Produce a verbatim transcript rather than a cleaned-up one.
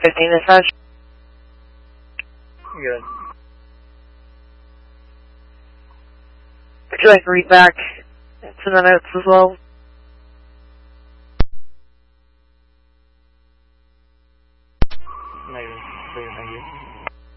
fifteen dispatch. Good. Would you like to read back to the notes as well? Maybe. Please, thank you.